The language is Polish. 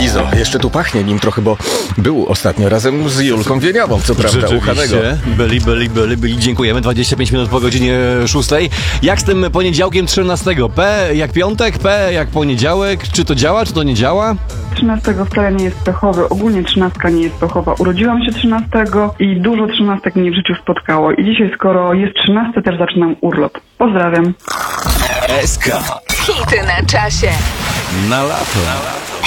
Izo, jeszcze tu pachnie nim trochę, bo był ostatnio razem z Julką Wieniawą, co prawda, u Hanego. Byli. Dziękujemy. 25 minut po godzinie 6. Jak z tym poniedziałkiem 13? P jak piątek, P jak poniedziałek. Czy to działa, czy to nie działa? 13 wcale nie jest pechowy, ogólnie 13 nie jest pechowa. Urodziłam się 13 i dużo 13 mnie w życiu spotkało. I dzisiaj, skoro jest 13, też zaczynam urlop. Pozdrawiam. SK. Hity na czasie. Na lato.